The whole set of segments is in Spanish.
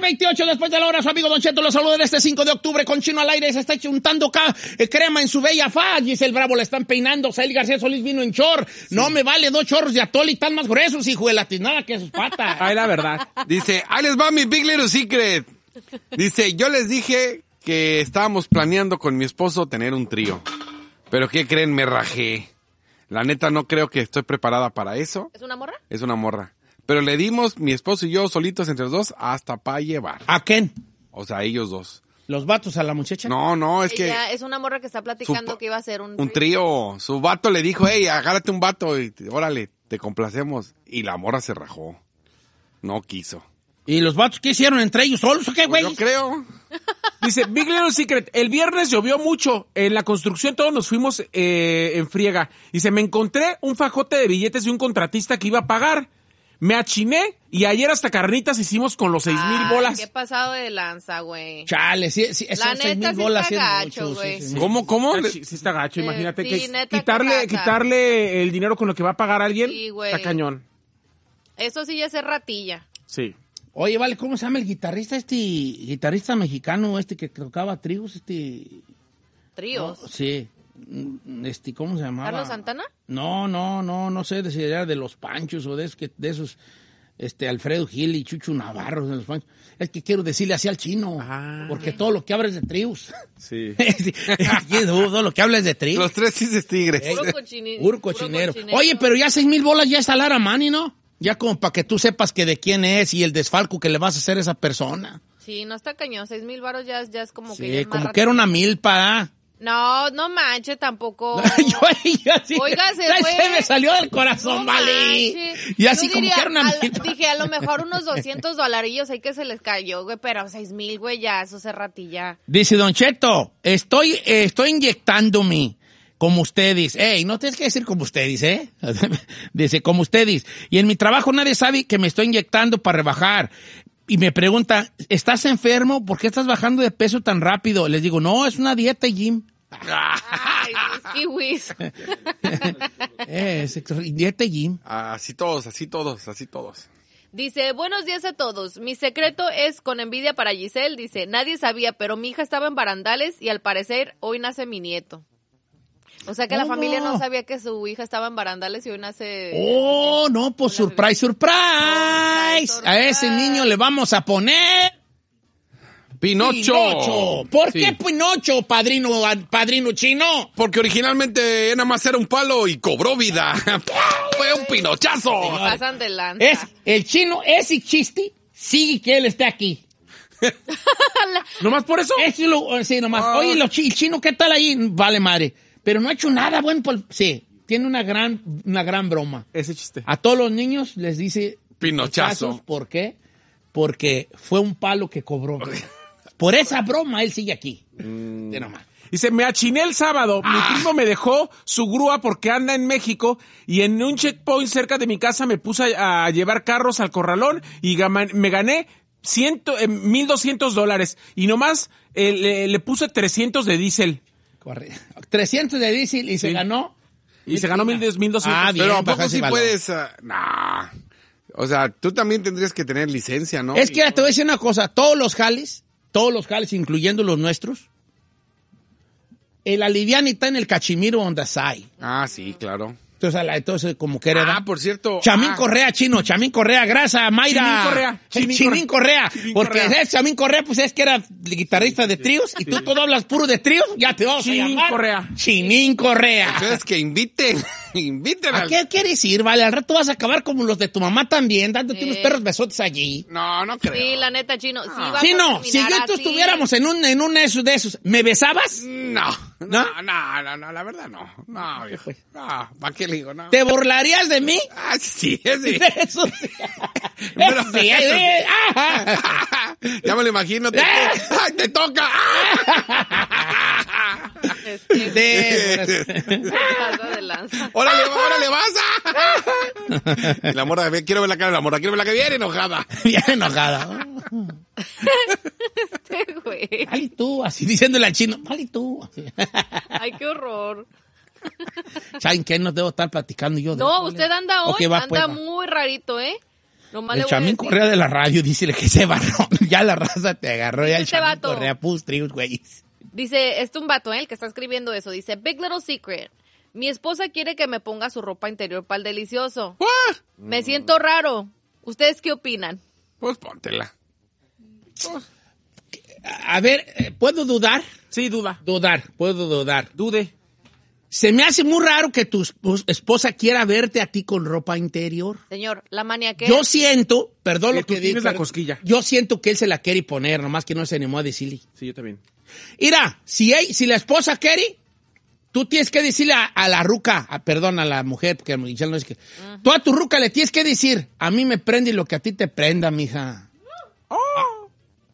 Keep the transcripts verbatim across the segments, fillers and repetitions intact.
veintiocho después de la hora, su amigo Don Cheto lo saluda en este cinco de octubre con Chino al aire. Se está chuntando acá eh, crema en su bella faz. Giselle Bravo le están peinando. Sael García Solís vino en chor. Sí. No me vale dos chorros de atole y tan más gruesos, hijo de la tiznada que sus patas. Ay, la verdad. Dice, ahí les va mi Big Little Secret. Dice, yo les dije que estábamos planeando con mi esposo tener un trío. Pero ¿qué creen? Me rajé. La neta no creo que estoy preparada para eso. ¿Es una morra? Es una morra. Pero le dimos, mi esposo y yo, solitos entre los dos, hasta para llevar. ¿A quién? O sea, ellos dos. ¿Los vatos a la muchacha? No, no, es Ella que... es una morra que está platicando su, que iba a ser un... Un trío. Su vato le dijo, hey, agárrate un vato y órale, te complacemos. Y la morra se rajó. No quiso. ¿Y los vatos qué hicieron entre ellos solos o qué, güey? Pues yo creo. Dice, Big Little Secret, el viernes llovió mucho. En la construcción todos nos fuimos eh, en friega. Dice, me encontré un fajote de billetes de un contratista que iba a pagar. Me achiné y ayer hasta carnitas hicimos con los seis mil bolas. Qué pasado de lanza, güey. Chale, sí, sí, esos La seis neta mil sí bolas está sí es gacho, mucho, güey. sí, sí, sí. ¿Cómo, cómo? Ah, sí, sí está gacho, Eh, imagínate sí, que neta, quitarle, qué gata. quitarle el dinero con lo que va a pagar alguien, Sí, güey. está cañón. Eso sí ya es ratilla. Sí. Oye, vale, ¿cómo se llama el guitarrista este, guitarrista mexicano este que tocaba tríos, este? Tríos. No, sí, este, ¿cómo se llamaba? ¿Carlos Santana? No, no, no, no sé si era de los Panchos o de esos, que, de esos este, Alfredo Gil y Chucho Navarro de los Panchos. Es que quiero decirle así al chino, Ah. porque todo lo que habla es de tríos. Sí. Sí, todo lo que habla es de tríos. Los tres cisnes tigres. Puro cochinero. Puro cochinero. Oye, pero ya seis mil bolas ya está Lara Mani, ¿no? Ya como para que tú sepas que de quién es y el desfalco que le vas a hacer a esa persona. Sí, no está cañón. Seis mil varos ya, ya es como que... ya Sí, es más como ratilla. que era una milpa. ¿Ah? No, no manche tampoco. yo, yo así, Oiga, se ya fue. se me salió del corazón, No vale. manches. Y así Yo como diría, que era una al- milpa. Dije, a lo mejor unos doscientos dolarillos ahí que se les cayó, güey, pero seis mil, güey, ya, eso se ratilla. Dice Don Cheto, estoy, eh, estoy inyectándome. Como ustedes. Ey, no tienes que decir como ustedes, ¿eh? Dice, como ustedes. Y en mi trabajo nadie sabe que me estoy inyectando para rebajar. Y me pregunta, ¿estás enfermo? ¿Por qué estás bajando de peso tan rápido? Les digo, no, es una dieta, Jim. Ay, los kiwis. eh, es dieta, Jim. Así todos, así todos, así todos. Dice, buenos días a todos. Mi secreto es con envidia para Giselle. Dice, nadie sabía, pero mi hija estaba en barandales y al parecer hoy nace mi nieto. O sea que la ¿Cómo? familia no sabía que su hija estaba en barandales y hoy nace... Oh, no, pues surprise, surprise. Surprise, A ese niño le vamos a poner... Pinocho. Pinocho. ¿Por Sí. qué Pinocho, padrino, padrino chino? Porque originalmente nada más era un palo y cobró vida. Fue un pinochazo. Se pasan de lanza. Es el chino, ese chiste, sigue que él esté aquí. ¿Nomás por eso? Eso lo, sí, nomás. Ah. Oye, lo chi- el chino, ¿qué tal ahí? Vale, madre. Pero no ha hecho nada bueno. Por... Sí, tiene una gran, una gran broma. Ese chiste. A todos los niños les dice... Pinochazo. pinochazos. ¿Por qué? Porque fue un palo que cobró. Por esa broma, él sigue aquí. Mm. De nomás. Dice, me achiné el sábado. Ah. Mi primo me dejó su grúa porque anda en México y en un checkpoint cerca de mi casa me puse a, a llevar carros al corralón y gama- me gané ciento, eh, mil doscientos dólares y nomás eh, le, le puse trescientos de diésel Corre. trescientos de diésel y se Sí. ganó. y se ganó mil doscientos. Ah, bien. Pero ¿a poco baja ese sí valor. puedes? Uh, nah. O sea, tú también tendrías que tener licencia, ¿no? Es que te voy a decir una cosa. Todos los jales, todos los jales, incluyendo los nuestros, el alivián está en el cachimiro on the side. Ah, sí, claro. Entonces, la- entonces como que era... Ah, por cierto. Chamín ah, Correa, chino, Chamín Correa, grasa, Mayra. Chinín Correa, Chinín, Chinín Correa. Chinín Porque Correa. es Chamín Correa, pues es que era guitarrista de tríos y tú todo hablas puro de tríos, ya te vamos Chinín a llamar. Correa. Chinín Correa. Entonces que inviten, inviten ¿A al... qué quieres ir, vale? Al rato vas a acabar como los de tu mamá también, dándote Sí. unos perros besotes allí. No, no creo. Sí, la neta, chino. Sí, vamos Sí, a no, si terminar yo y tú así. estuviéramos en un, en un esos de esos, ¿me besabas? No, ¿No? no, no, no, no, la verdad no. No, viejo. No, ¿para qué le digo? No. ¿Te burlarías de mí? Ah, sí, sí. Eso sí. Pero- Eso sí, eh, ajá. Ya me lo imagino. Te, ¡ay, te toca! Es que De- se pasa de lanza. ¡Órale, órale, vas! Y la morra, quiero ver la cara de la morra, quiero ver la que viene enojada. Bien enojada. Este güey. Dale tú, así diciéndole al chino, dale tú. Así. Ay, qué horror. ¿Saben qué? No debo estar platicando yo. de No, eso, usted ¿vale? anda hoy, Ok, va, anda pues, va. muy rarito, ¿eh? Nomás El le voy a Chamín decir. Correa de la radio, dice que se barró. Ya la raza te agarró. Ya el Este Chamín vato. Correa, pus, tríos, güey. Dice, este un vato, ¿eh? El que está escribiendo eso. Dice, Big Little Secret. Mi esposa quiere que me ponga su ropa interior para el delicioso. Ah, Me siento raro. ¿Ustedes qué opinan? Pues póntela. A ver, eh, ¿puedo dudar? Sí, duda. Dudar, puedo dudar. Dude. Se me hace muy raro que tu esp- esposa quiera verte a ti con ropa interior. Señor, la maniaquera. Yo siento, perdón Que lo tú que digo. tienes la cosquilla. Yo siento que él se la quiere poner, nomás que no se animó a decirle. Sí, yo también. Mira, si, él- si la esposa quiere, tú tienes que decirle a, a la ruca, a- perdón, a la mujer, porque Michelle no es que... Tú a tu ruca le tienes que decir, a mí me prende lo que a ti te prenda, mija. ¡Oh!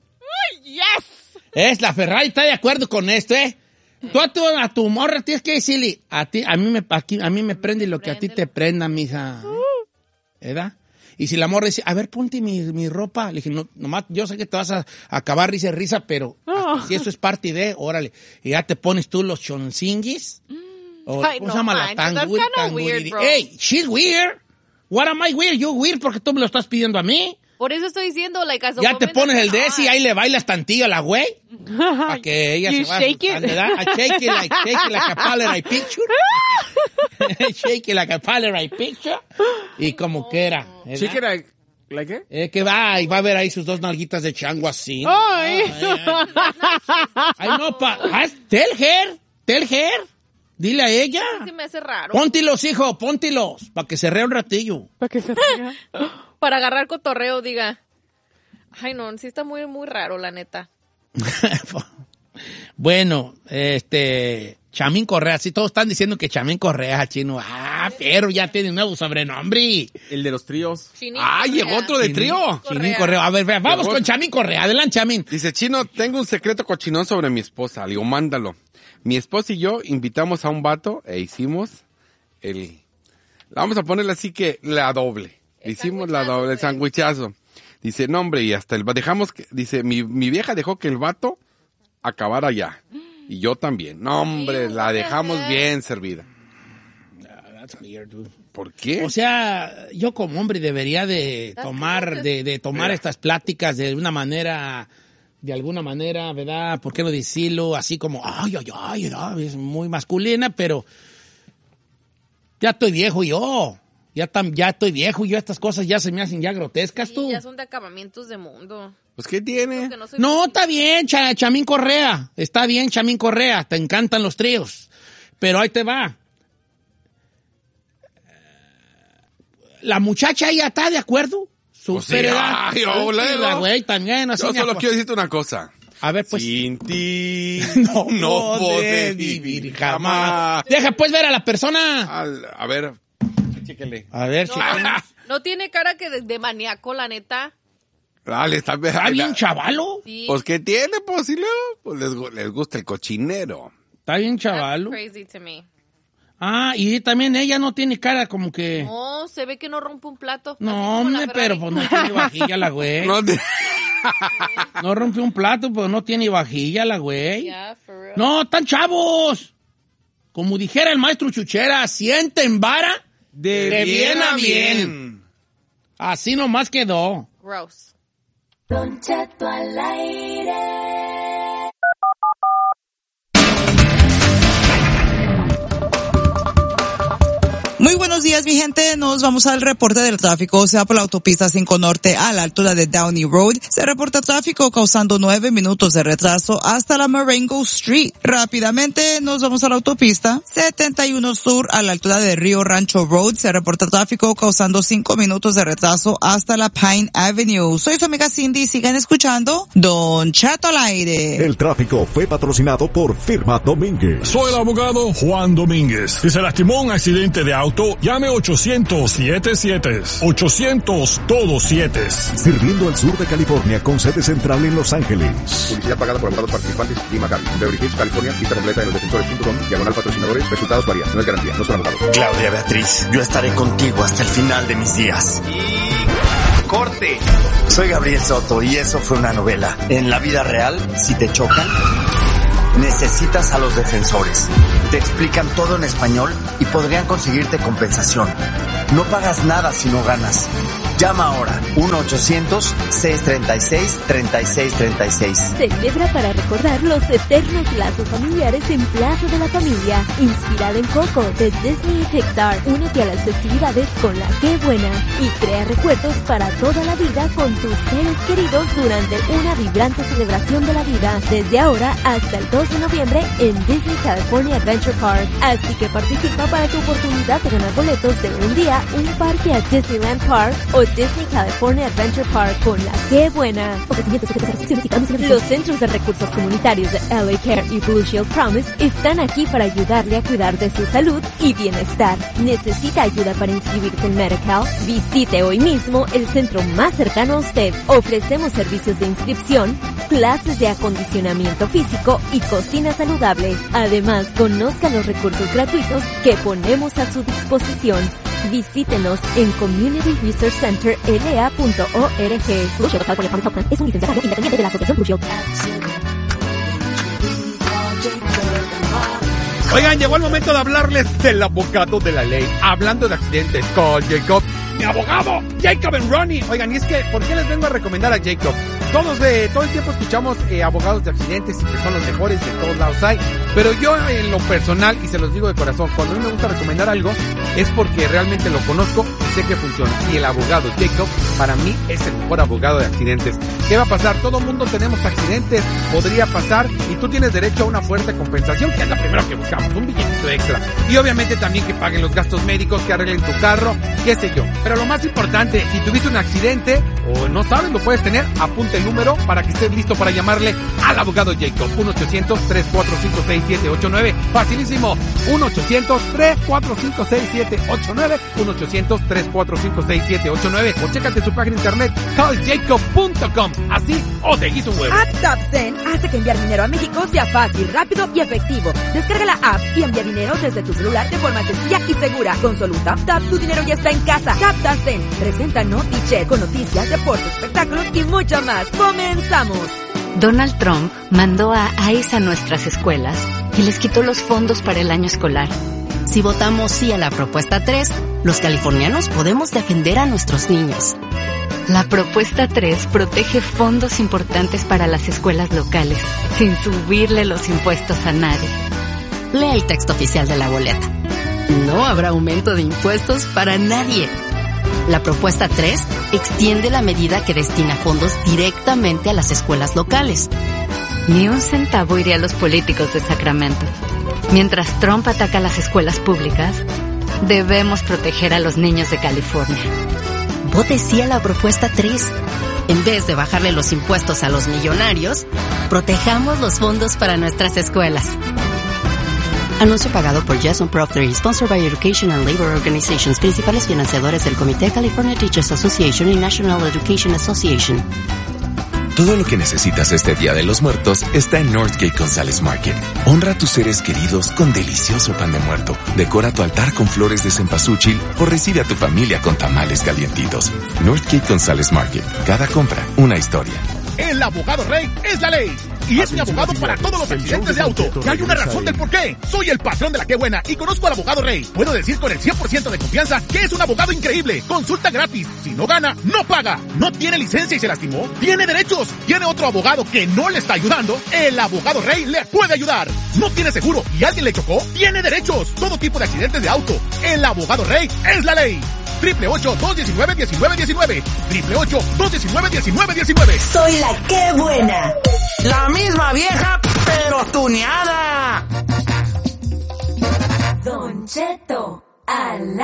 Es, la Ferrari está de acuerdo con esto, ¿eh? Tú a tu, a tu morra tienes que decirle, a ti, a mí me, aquí, a mí me prende lo que a ti te prenda, mija. ¿Verdad? Y si la morra dice, a ver, ponte mi, mi ropa. Le dije, no, nomás, yo sé que te vas a, a acabar risa y risa, pero hasta si eso es parte de, órale. Y ya te pones tú los choncinguis. O, Ay, ¿cómo no se llama la manches, that's tanguri- kinda tanguri- weird, bro. Hey, she's weird. What am I weird? You weird porque tú me lo estás pidiendo a mí. Por eso estoy diciendo, like, as a Ya te woman, pones el de ah, ese y ahí le bailas tantillo a la güey. Para que ella You se va shake it. asustando, ¿verdad? I shake it like, shake it like a Polaroid picture. Shake it like a Polaroid picture. Y como quiera. ¿verdad? Sí, que era... ¿La qué? Eh, que va, y va a ver ahí sus dos nalguitas de chango así. Ay. Ay, no, pa. ah, Tell her. Tell her. Dile a ella. Se me hace raro. Póntilos, hijo, póntilos. Para que se rea un ratillo. Para que se ría. Para agarrar cotorreo, diga. Ay, no, sí está muy, muy raro, la neta. Bueno, este... Chamín Correa, sí, todos están diciendo que Chamín Correa, chino. Ah, pero ya tiene un nuevo sobrenombre. El de los tríos. Chinín Ah, Correa. llegó otro de trío. Chamín Correa. A ver, ver, vamos Llegó. con Chamín Correa. Adelante, Chamín. Dice, Chino, tengo un secreto cochinón sobre mi esposa. Le digo, mándalo. Mi esposa y yo invitamos a un vato e hicimos el... La vamos a ponerle así que la doble. El Hicimos la sandwichazo, doble, el sí. sandwichazo. Dice, no, hombre, y hasta el... va- Dejamos que... Dice, mi, mi vieja dejó que el vato acabara allá. Y yo también. No, hombre, Sí, la what the dejamos heck? bien servida. ¿Por qué? O sea, yo como hombre debería de That's tomar, kind of de, de tomar Mira. estas pláticas de una manera, de alguna manera, ¿verdad? ¿Por qué no decirlo así como, ay, ay, ay, ay, es muy masculina, pero ya estoy viejo yo. Ya, tam, ya estoy viejo y yo estas cosas ya se me hacen ya grotescas Sí, tú. ya son de acabamientos de mundo. Pues, ¿qué tiene? Que no soy- No, está bien, Cha- Chamín Correa. Está bien, Chamín Correa. Te encantan los tríos. Pero ahí te va. La muchacha ya está de acuerdo. Pues sí, Super edad. ay, hola, Sí, la ¿no? güey también. Así Yo me solo acu- quiero decirte una cosa. A ver, pues. Sin ti No, no, podré podré vivir jamás. Deja pues ver a la persona. Al- a ver, chéquele. A ver, No, chica. no tiene cara que de, de maníaco, la neta. Dale, está, Está bien chavalo. Sí. Pues, ¿qué tiene? Pues, si luego, pues les, gu- les gusta el cochinero. Está bien That's chavalo. crazy to me. Ah, y también ella no tiene cara como que... No, se ve que no rompe un plato. No, Así como la hombre, Ferrari. pero pues no tiene vajilla la güey. No te- No rompe un plato, pero no tiene vajilla la güey. Yeah, for real. No, tan chavos. Como dijera el maestro Chuchera, sienten vara De, de bien a bien. Así nomás quedó. Gross. Don Cheto al aire. Muy buenos días, mi gente. Nos vamos al reporte del tráfico. O sea, por la autopista cinco Norte a la altura de Downey Road, se reporta tráfico causando nueve minutos de retraso hasta la Marengo Street. Rápidamente nos vamos a la autopista setenta y uno Sur a la altura de Río Rancho Road. Se reporta tráfico causando cinco minutos de retraso hasta la Pine Avenue. Soy su amiga Cindy. Sigan escuchando Don Chato al aire. El tráfico fue patrocinado por Firma Domínguez. Soy el abogado Juan Domínguez. Si se lastimó en un accidente de auto, llame ochocientos siete siete. ochocientos todos siete. Sirviendo al sur de California con sede central en Los Ángeles. Publicidad pagada por abogados participantes y Maccabi. Beverly Hills, California. Lista completa en losdefensores punto com. Diagonal patrocinadores. Resultados varían. No es garantía. No son abogados. Claudia Beatriz, yo estaré contigo hasta el final de mis días. ¡Corte! Soy Gabriel Soto y eso fue una novela. En la vida real, si te chocan, necesitas a los defensores. Te explican todo en español y podrían conseguirte compensación. No pagas nada si no ganas. Llama ahora, uno ochocientos, seiscientos treinta y seis, treinta y seis treinta y seis. Celebra para recordar los eternos lazos familiares en Plaza de la Familia, inspirada en Coco de Disney y Pixar. Únete a las festividades con la Qué Buena y crea recuerdos para toda la vida con tus seres queridos durante una vibrante celebración de la vida, desde ahora hasta el dos de noviembre en Disney California Adventure Park. Así que participa para tu oportunidad de ganar boletos de un día, un parque a Disneyland Park o Disney California Adventure Park con la Qué Buena. Los Centros de Recursos Comunitarios de L A Care y Blue Shield Promise están aquí para ayudarle a cuidar de su salud y bienestar. ¿Necesita ayuda para inscribirse en Medi-Cal? Visite hoy mismo el centro más cercano a usted. Ofrecemos servicios de inscripción, clases de acondicionamiento físico y cocina saludable. Además, conozca los recursos gratuitos que ponemos a su disposición. Visítenos en community research center l a punto org. Blue Shield California Promise Plan es un licenciado independiente de la Asociación Blue Shield. Oigan, llegó el momento de hablarles del abogado de la ley. Hablando de accidentes con Jacob, mi abogado, Jacob and Ronnie. Oigan, y es que, ¿por qué les vengo a recomendar a Jacob? Todos de, todo el tiempo escuchamos eh, abogados de accidentes y que son los mejores, de todos lados hay. Pero yo en lo personal, y se los digo de corazón, cuando a mí me gusta recomendar algo, es porque realmente lo conozco y sé que funciona. Y el abogado Jacob, para mí, es el mejor abogado de accidentes. ¿Qué va a pasar? Todo mundo tenemos accidentes, podría pasar, y tú tienes derecho a una fuerte compensación, que es la primera que buscamos, un billetito extra. Y obviamente también que paguen los gastos médicos, que arreglen tu carro, qué sé yo. Pero lo más importante, si tuviste un accidente, o no sabes, lo puedes tener, apunta el número para que estés listo para llamarle al abogado Jacob. uno ochocientos, tres cuatro cinco, seis siete ocho nueve. Facilísimo. uno ochocientos, tres cuatro cinco, seis siete ocho nueve. uno ochocientos, tres cuatro cinco, seis siete ocho nueve. O chécate su página de internet, call jacob punto com. Así o te guiso un huevo. AppTapSend hace que enviar dinero a México sea fácil, rápido y efectivo. Descarga la app y envía dinero desde tu celular de forma sencilla y segura. Con solo un tap tap, tu dinero ya está en casa. TapTapSend presenta NotiChat con noticias, deportes, espectáculos y mucho más. ¡Comenzamos! Donald Trump mandó a ICE a nuestras escuelas y les quitó los fondos para el año escolar. Si votamos sí a la propuesta tres, los californianos podemos defender a nuestros niños. La propuesta tres protege fondos importantes para las escuelas locales, sin subirle los impuestos a nadie. Lea el texto oficial de la boleta. No habrá aumento de impuestos para nadie. La propuesta tres extiende la medida que destina fondos directamente a las escuelas locales. Ni un centavo iría a los políticos de Sacramento. Mientras Trump ataca a las escuelas públicas, debemos proteger a los niños de California. Vote sí a la propuesta tres. En vez de bajarle los impuestos a los millonarios, protejamos los fondos para nuestras escuelas. Anuncio pagado por Jason Proctor, sponsored by Education and Labor Organizations, principales financiadores del Comité California Teachers Association y National Education Association. Todo lo que necesitas este Día de los Muertos está en Northgate González Market. Honra a tus seres queridos con delicioso pan de muerto. Decora tu altar con flores de cempasúchil o recibe a tu familia con tamales calientitos. Northgate González Market. Cada compra, una historia. El abogado Rey es la ley. Y es mi abogado para todos los accidentes de auto. Y hay una razón del por qué. Soy el patrón de la Qué Buena y conozco al abogado Rey. Puedo decir con el cien por ciento de confianza que es un abogado increíble. Consulta gratis. Si no gana, no paga. No tiene licencia y se lastimó. Tiene derechos. Tiene otro abogado que no le está ayudando. El abogado Rey le puede ayudar. No tiene seguro y alguien le chocó. Tiene derechos. Todo tipo de accidentes de auto. El abogado Rey es la ley. Triple ocho, dos diecinueve, diecinueve diecinueve. Triple ocho, dos diecinueve, diecinueve diecinueve. Soy la Qué Buena. La misma vieja, pero tuneada. Don Cheto, al